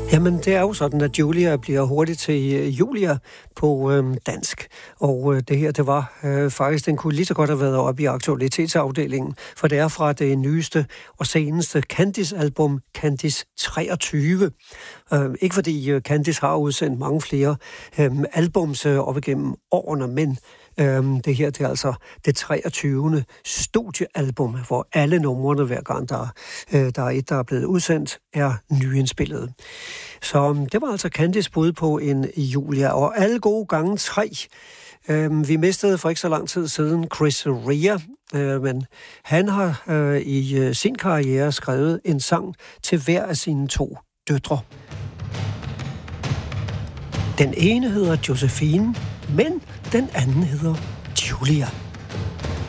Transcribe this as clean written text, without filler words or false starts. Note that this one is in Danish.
Jamen, det er jo sådan, at Julia bliver hurtigt til Julia på dansk. Og det her, det var faktisk, den kunne lige så godt have været oppe i aktualitetsafdelingen, for det er fra det nyeste og seneste Candice-album, Candice 23. Ikke fordi Candice har udsendt mange flere albums op igennem årene, men det her, det er altså det 23. studiealbum, hvor alle numrene, hver gang der er et, der er blevet udsendt, er nyindspillet. Så det var altså Candice bud på en Julia, og alle gode gange 3. Vi mistede for ikke så lang tid siden Chris Rea, men han har i sin karriere skrevet en sang til hver af sine 2 døtre. Den ene hedder Josephine, men den anden hedder Julia.